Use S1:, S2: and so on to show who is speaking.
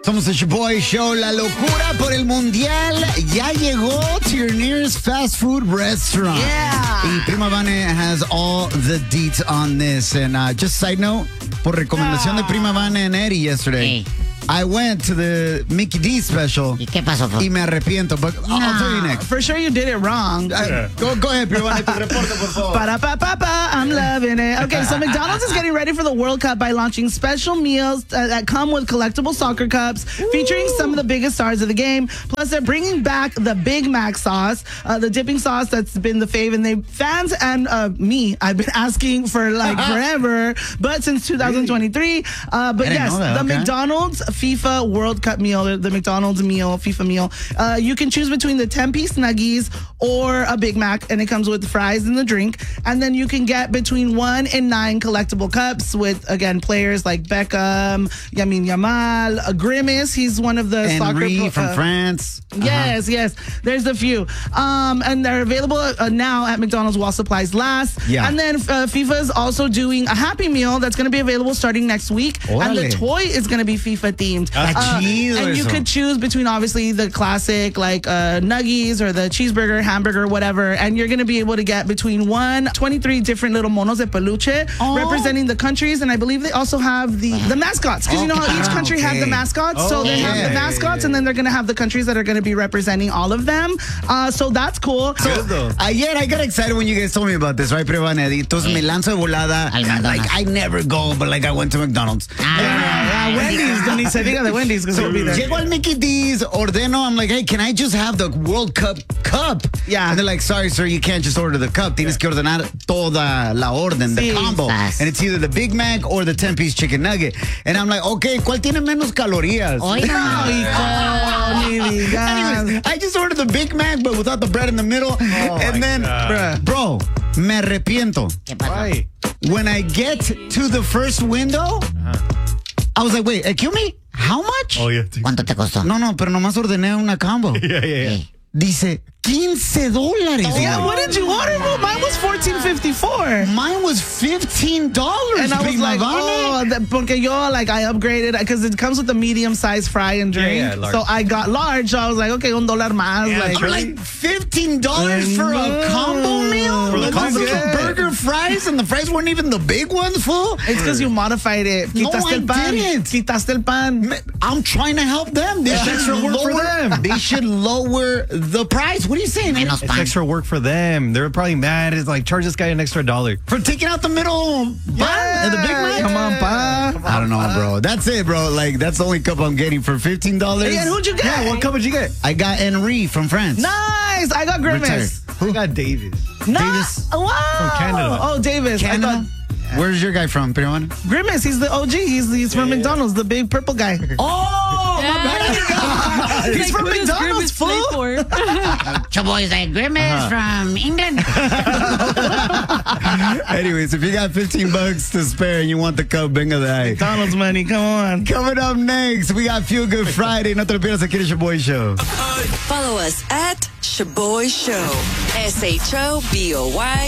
S1: Somos el Shoboy Show. La locura por el mundial ya llegó to your nearest fast food restaurant.
S2: Yeah.
S1: Y Prima Vane has all the deets on this. And just side note, por recomendación de Prima Vane and Eddie yesterday, I went to the Mickey D special.
S3: ¿Y qué pasó?
S1: Y me arrepiento, but I'll tell you next.
S2: For sure you did it wrong.
S1: Go ahead, Prima Vane, tu reporte, por favor.
S2: I'm loving it. Okay, so McDonald's is getting ready for the World Cup by launching special meals that come with collectible soccer cups featuring some of the biggest stars of the game. Plus, they're bringing back the Big Mac sauce, the dipping sauce that's been the fave. And they fans and me, I've been asking for like forever, but since 2023. But yes, the McDonald's FIFA World Cup meal, the McDonald's meal, FIFA meal. You can choose between the 10-piece nuggies or a Big Mac, and it comes with fries and the drink. And then you can get between 1 and 9 collectible cups with, again, players like Beckham, Lamine Yamal, Grimace. He's one of the
S1: Henry from France.
S2: Yes. There's a few. And they're available now at McDonald's while supplies last.
S1: Yeah.
S2: And then FIFA is also doing a Happy Meal that's going to be available starting next week. And the toy is going to be FIFA themed. And you could choose between, obviously, the classic, like nuggies or the cheeseburger, hamburger, whatever. And you're going to be able to get between 23 different little monos de peluche representing the countries. And I believe they also have the mascots. Because you know how each country have the mascots? So they have the mascots, and then they're going to have the countries that are going to be representing all of them. So that's cool.
S1: Ayer, I got excited when you guys told me about this, right, Prima Vane? Entonces me lanzo de volada. Like, I never go, but like I went to McDonald's.
S2: Wendy's, ni se diga de Wendy's, because it'll be there.
S1: Llego al Mickey D's, ordeno. I'm like, hey, can I just have the World Cup cup?
S2: Yeah.
S1: And they're like, sorry, sir, you can't just order the cup. Tienes que ordenar toda la orden, the combo. And it's either the Big Mac or the 10-piece chicken nugget. And I'm like, okay, ¿cuál tiene menos calorías? Anyways, I just ordered the Big Mac, but without the bread in the middle. And then, bro, me arrepiento.
S3: ¿Qué pasó?
S1: When I get to the first window, I was like, wait, excuse me? How much?
S4: Oh, yeah.
S3: ¿Cuánto te costó?
S1: No, pero nomás ordené una combo.
S4: Yeah.
S1: Dice $15.
S2: Yeah, what did you order? Well, mine was $14.54.
S1: Mine was $15.
S2: And I was like, porque yo, like, I upgraded because it comes with a medium-sized fry and drink.
S4: Yeah,
S2: so I got large. So I was like, okay, $1 más.
S4: Yeah,
S1: like $15 for a combo meal?
S4: For the combo?
S1: Burger, fries, and the fries weren't even the big ones, fool?
S2: It's because you modified it. Quitaste el pan.
S1: Didn't.
S2: Quitaste el pan.
S1: I'm trying to help them. They should
S4: extra work for them.
S1: They should lower the price. What are you saying, man?
S4: It's extra work for them. They're probably mad. It's like, charge this guy an extra $1.
S1: For taking out the middle bun and the Big Mac?
S2: Come on, pa.
S1: I don't know, bro. That's it, bro. Like, that's the only cup I'm getting for $15.
S2: Hey, and who'd you get?
S4: Yeah, what cup did you get?
S1: I got Henry from France.
S2: Nice. I got Grimace.
S4: Who got Davis?
S1: Davis?
S2: Wow.
S4: From Canada.
S2: Oh, Davis.
S1: Canada? Where's your guy from, Prima?
S2: Grimace. He's the OG. He's from McDonald's, the big purple guy.
S1: Oh, my bad.
S2: He's from McDonald's, fool.
S3: Shoboy's like Grimace from England.
S1: Anyways, if you got $15 to spare and you want the cup, venga de ahí.
S2: McDonald's money, come on.
S1: Coming up next, we got Feel Good Friday. No te lo pierdas aquí en el Shoboy Show.
S5: Follow us at Shoboy Show. SHOBOY